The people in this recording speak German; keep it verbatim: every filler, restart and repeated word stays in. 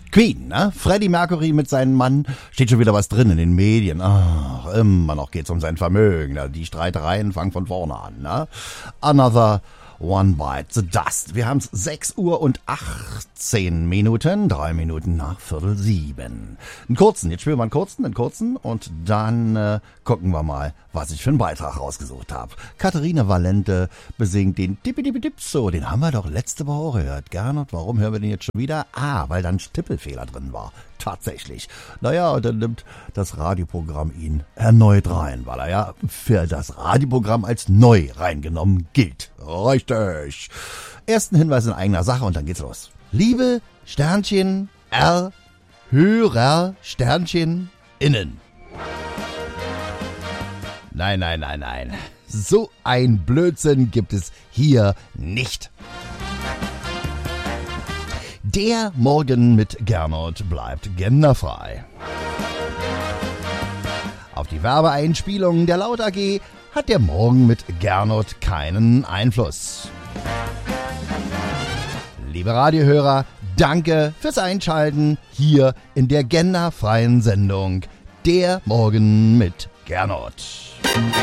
Queen, ne? Freddie Mercury mit seinem Mann, steht schon wieder was drin in den Medien. Ach, immer noch geht's um sein Vermögen. Ne? Die Streitereien fangen von vorne an, ne? Another One Bite the Dust. Wir haben's sechs Uhr und achtzehn Minuten, drei Minuten nach Viertel sieben. Einen kurzen, jetzt spielen wir einen kurzen, einen kurzen und dann äh, gucken wir mal, was ich für einen Beitrag rausgesucht habe. Katharina Valente besingt den Dippi-Dippi-Dipso, den haben wir doch letzte Woche gehört. Gernot, warum hören wir den jetzt schon wieder? Ah, weil da ein Tippelfehler drin war. Tatsächlich. Naja, und dann nimmt das Radioprogramm ihn erneut rein, weil er ja für das Radioprogramm als neu reingenommen gilt. Richtig. Ersten Hinweis in eigener Sache und dann geht's los. Liebe Sternchen R Hörer Sternchen innen. Nein, nein, nein, nein. So ein Blödsinn gibt es hier nicht. Der Morgen mit Gernot bleibt genderfrei. Auf die Werbeeinspielungen der Laut A G hat der Morgen mit Gernot keinen Einfluss. Liebe Radiohörer, danke fürs Einschalten hier in der genderfreien Sendung Der Morgen mit Gernot.